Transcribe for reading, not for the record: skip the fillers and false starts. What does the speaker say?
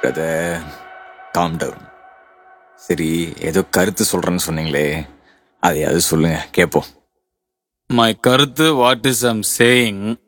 Brother, calm down. சரி, ஏதோ கருத்து சொல்றேன்னு சொன்னீங்களே, அதையாவது சொல்லுங்க கேட்போம். மை கருத்து வாட் இஸ் ஐம் சேயிங்,